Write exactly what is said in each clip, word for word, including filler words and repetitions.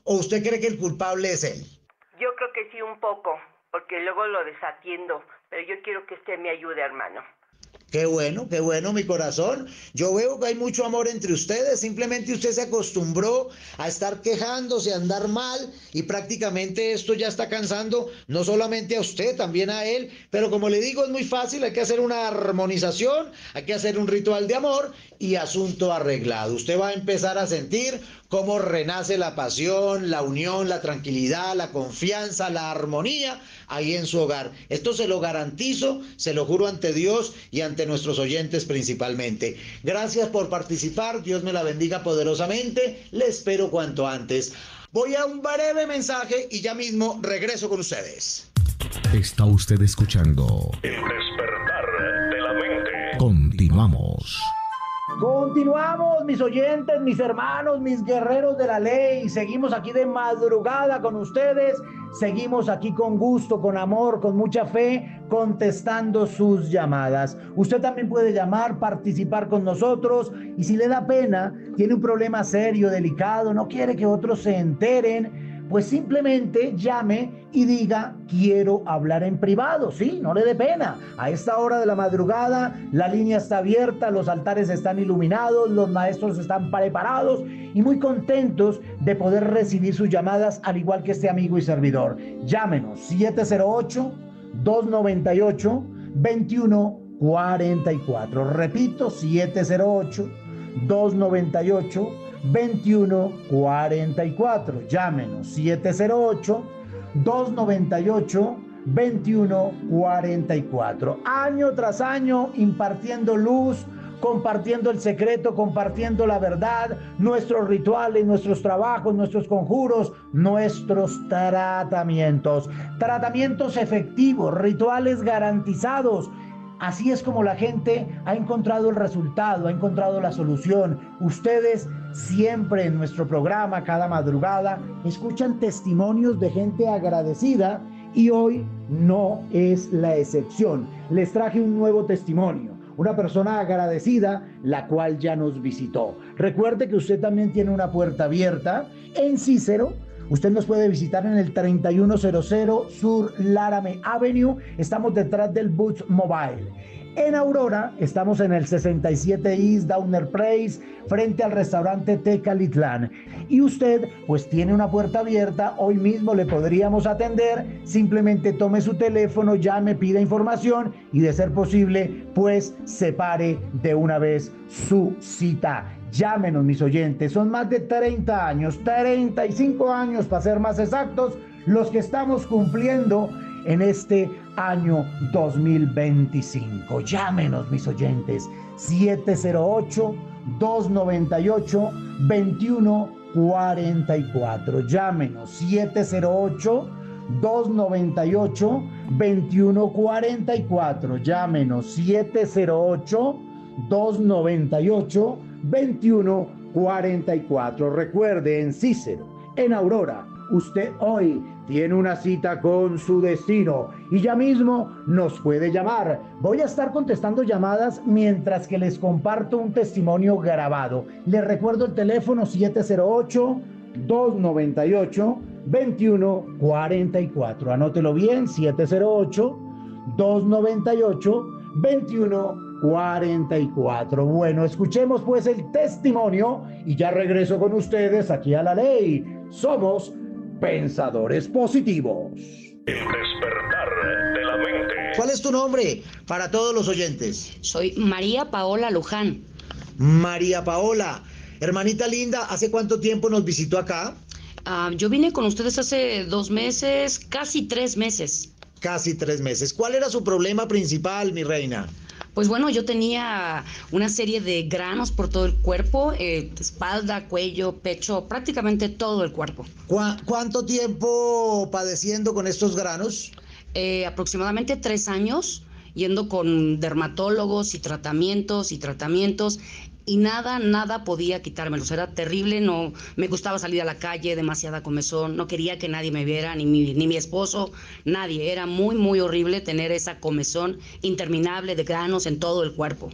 o usted cree que el culpable es él? Yo creo que sí, un poco, porque luego lo desatiendo, pero yo quiero que usted me ayude, hermano. Qué bueno, qué bueno, mi corazón. Yo veo que hay mucho amor entre ustedes. Simplemente usted se acostumbró a estar quejándose, a andar mal, y prácticamente esto ya está cansando no solamente a usted, también a él. Pero como le digo, es muy fácil. Hay que hacer una armonización, hay que hacer un ritual de amor y asunto arreglado. Usted va a empezar a sentir cómo renace la pasión, la unión, la tranquilidad, la confianza, la armonía ahí en su hogar. Esto se lo garantizo, se lo juro ante Dios y ante nuestros oyentes principalmente. Gracias por participar, Dios me la bendiga poderosamente, le espero cuanto antes. Voy a un breve mensaje y ya mismo regreso con ustedes. Está usted escuchando El despertar de la mente. Continuamos. Continuamos, mis oyentes, mis hermanos, mis guerreros de la ley. Seguimos aquí de madrugada con ustedes. Seguimos aquí con gusto, con amor, con mucha fe, contestando sus llamadas. Usted también puede llamar, participar con nosotros. Y si le da pena, tiene un problema serio, delicado, no quiere que otros se enteren, pues simplemente llame y diga: quiero hablar en privado. Sí, no le dé pena. A esta hora de la madrugada la línea está abierta, los altares están iluminados, los maestros están preparados y muy contentos de poder recibir sus llamadas, al igual que este amigo y servidor. Llámenos siete cero ocho, dos nueve ocho, dos uno cuatro cuatro. Repito, siete cero ocho, dos nueve ocho, veintiuno cuarenta y cuatro. Llámenos siete cero ocho, dos nueve ocho, veintiuno cuarenta y cuatro. Año tras año impartiendo luz, compartiendo el secreto, compartiendo la verdad, nuestros rituales, nuestros trabajos, nuestros conjuros, nuestros tratamientos. Tratamientos efectivos, rituales garantizados. Así es como la gente ha encontrado el resultado, ha encontrado la solución. Ustedes siempre en nuestro programa, cada madrugada, escuchan testimonios de gente agradecida y hoy no es la excepción. Les traje un nuevo testimonio, una persona agradecida, la cual ya nos visitó. Recuerde que usted también tiene una puerta abierta en Cícero. Usted nos puede visitar en el treinta y uno cero cero Sur Laramie Avenue. Estamos detrás del Boots Mobile. En Aurora estamos en el sesenta y siete East Downer Place, frente al restaurante Tecalitlán. Y usted pues tiene una puerta abierta. Hoy mismo le podríamos atender. Simplemente tome su teléfono, llame, pida información y, de ser posible, pues separe de una vez su cita. Llámenos, mis oyentes. Son más de treinta años, treinta y cinco años para ser más exactos, los que estamos cumpliendo en este año dos mil veinticinco. Llámenos, mis oyentes, siete cero ocho, dos nueve ocho, veintiuno cuarenta y cuatro. Llámenos, siete cero ocho, dos nueve ocho, veintiuno cuarenta y cuatro. Llámenos, siete cero ocho, dos nueve ocho, veintiuno cuarenta y cuatro. Recuerde, en Cícero, en Aurora, usted hoy tiene una cita con su destino y ya mismo nos puede llamar. Voy a estar contestando llamadas mientras que les comparto un testimonio grabado. Les recuerdo el teléfono: siete cero ocho, dos nueve ocho, veintiuno cuarenta y cuatro. Anótelo bien: siete cero ocho, dos nueve ocho, veintiuno cuarenta y cuatro. Bueno, escuchemos pues el testimonio y ya regreso con ustedes aquí a La Ley. Somos pensadores positivos. El despertar de la mente. ¿Cuál es tu nombre para todos los oyentes? Soy María Paola Luján. María Paola, hermanita linda, ¿hace cuánto tiempo nos visitó acá? Uh, yo vine con ustedes hace dos meses, casi tres meses. Casi tres meses. ¿Cuál era su problema principal, mi reina? Pues bueno, yo tenía una serie de granos por todo el cuerpo, eh, espalda, cuello, pecho, prácticamente todo el cuerpo. ¿Cu ¿Cuánto tiempo padeciendo con estos granos? Eh, aproximadamente tres años, yendo con dermatólogos y tratamientos y tratamientos, y nada, nada podía quitármelos. Era terrible, no me gustaba salir a la calle, demasiada comezón, no quería que nadie me viera, ni mi, ni mi esposo, nadie. Era muy, muy horrible tener esa comezón interminable de granos en todo el cuerpo.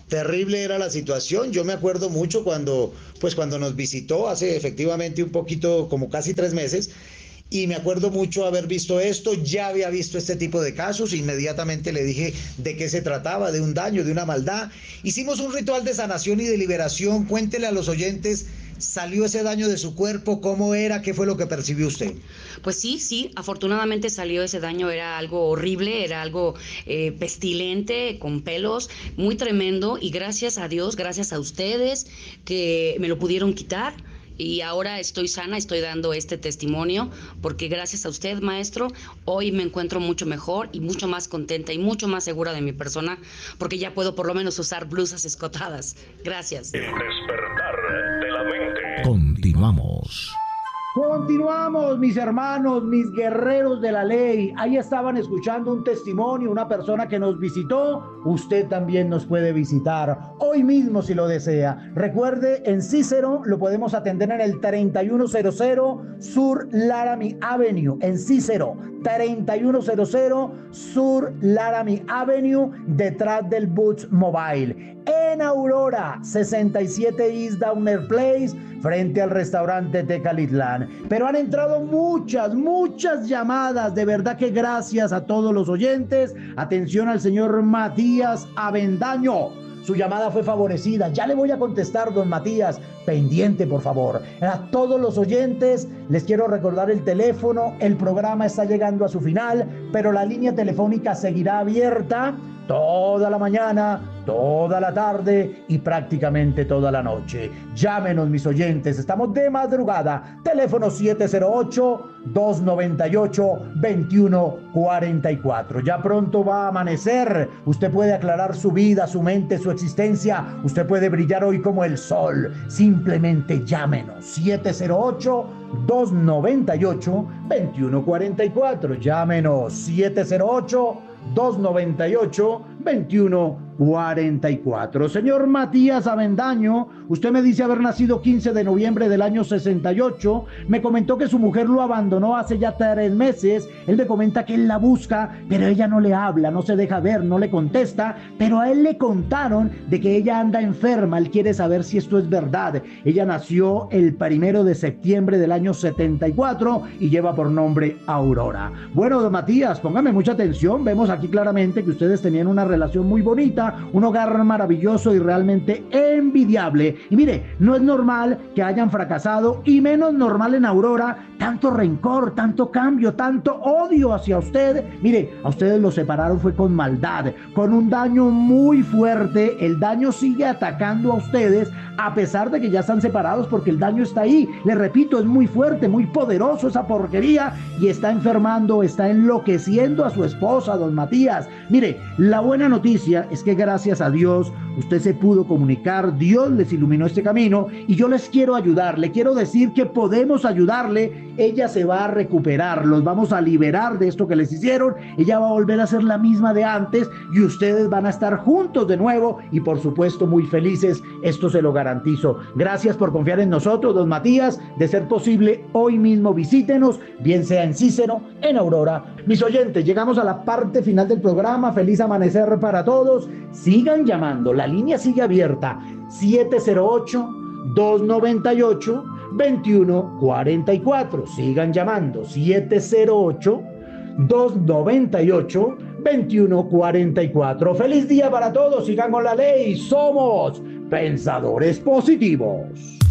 terrible era la situación. Yo me acuerdo mucho cuando, pues cuando nos visitó hace efectivamente un poquito, como casi tres meses, y me acuerdo mucho haber visto esto. Ya había visto este tipo de casos, inmediatamente le dije de qué se trataba, de un daño, de una maldad. Hicimos un ritual de sanación y de liberación. Cuéntele a los oyentes, ¿salió ese daño de su cuerpo? ¿Cómo era? ¿Qué fue lo que percibió usted? Pues sí, sí, afortunadamente salió ese daño, era algo horrible, era algo eh, pestilente, con pelos, muy tremendo, y gracias a Dios, gracias a ustedes que me lo pudieron quitar. Y ahora estoy sana, estoy dando este testimonio, porque gracias a usted, maestro, hoy me encuentro mucho mejor y mucho más contenta y mucho más segura de mi persona, porque ya puedo por lo menos usar blusas escotadas. Gracias. El despertar de la mente. Continuamos. Continuamos, mis hermanos, mis guerreros de la ley. Ahí estaban escuchando un testimonio, una persona que nos visitó. Usted también nos puede visitar hoy mismo si lo desea. Recuerde, en Cícero lo podemos atender en el treinta y uno cero cero Sur Laramie Avenue. En Cícero, treinta y uno cero cero Sur Laramie Avenue, detrás del Boots Mobile. En Aurora, sesenta y siete East Downer Place, frente al restaurante Tecalitlán. Pero han entrado muchas, muchas llamadas. De verdad que gracias a todos los oyentes. Atención al señor Matías Avendaño. Su llamada fue favorecida. Ya le voy a contestar, don Matías. Pendiente, por favor. A todos los oyentes les quiero recordar el teléfono. El programa está llegando a su final, pero la línea telefónica seguirá abierta toda la mañana, toda la tarde y prácticamente toda la noche. Llámenos, mis oyentes, estamos de madrugada. Teléfono siete cero ocho, dos nueve ocho, dos uno cuatro cuatro. Ya pronto va a amanecer. Usted puede aclarar su vida, su mente, su existencia. Usted puede brillar hoy como el sol. Simplemente llámenos. siete cero ocho, dos nueve ocho, dos uno cuatro cuatro. Llámenos. siete cero ocho, dos nueve ocho, dos uno cuarenta y cuatro. Señor Matías Avendaño, usted me dice haber nacido quince de noviembre del año sesenta y ocho. Me comentó que su mujer lo abandonó hace ya tres meses. Él me comenta que él la busca, pero ella no le habla, no se deja ver, no le contesta. Pero a él le contaron de que ella anda enferma. Él quiere saber si esto es verdad. Ella nació el primero de septiembre del año setenta y cuatro y lleva por nombre Aurora. Bueno, don Matías, póngame mucha atención. Vemos aquí claramente que ustedes tenían una relación muy bonita, un hogar maravilloso y realmente envidiable. Y mire, no es normal que hayan fracasado, y menos normal en Aurora, tanto rencor, tanto cambio, tanto odio hacia usted. Mire, a ustedes los separaron fue con maldad, con un daño muy fuerte. El daño sigue atacando a ustedes a pesar de que ya están separados, porque el daño está ahí. Les repito, es muy fuerte, muy poderoso esa porquería, y está enfermando, está enloqueciendo a su esposa, don Matías. Mire, la buena noticia es que gracias a Dios usted se pudo comunicar, Dios les iluminó este camino, y yo les quiero ayudar, le quiero decir que podemos ayudarle. Ella se va a recuperar, los vamos a liberar de esto que les hicieron. Ella va a volver a ser la misma de antes, y ustedes van a estar juntos de nuevo, y por supuesto muy felices. Esto se lo garantizo. Gracias por confiar en nosotros, don Matías. De ser posible, hoy mismo visítenos, bien sea en Cícero, en Aurora. Mis oyentes, llegamos a la parte final del programa. Feliz amanecer para todos. Sigan llamando, la línea sigue abierta. siete cero ocho, dos nueve ocho, dos uno cuatro cuatro. Sigan llamando. siete cero ocho, dos nueve ocho, dos uno cuatro cuatro. Feliz día para todos. Sigan con la ley. Somos pensadores positivos.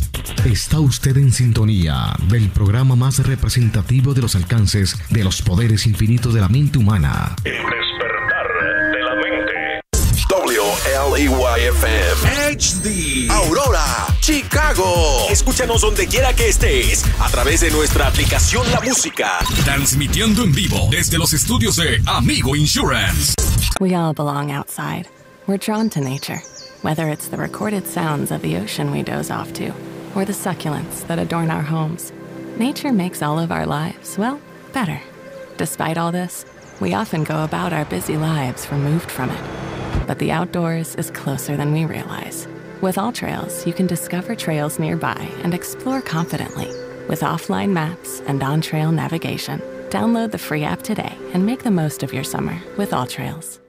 Está usted en sintonía del programa más representativo de los alcances de los poderes infinitos de la mente humana. El despertar de la mente. W L E Y F M H D Aurora, Chicago. Escúchanos donde quiera que estés a través de nuestra aplicación La Música. Transmitiendo en vivo desde los estudios de Amigo Insurance. We all belong outside. We're drawn to nature, whether it's the recorded sounds of the ocean we doze off to, or the succulents that adorn our homes. Nature makes all of our lives, well, better. Despite all this, we often go about our busy lives removed from it. But the outdoors is closer than we realize. With AllTrails, you can discover trails nearby and explore confidently. With offline maps and on-trail navigation, download the free app today and make the most of your summer with AllTrails.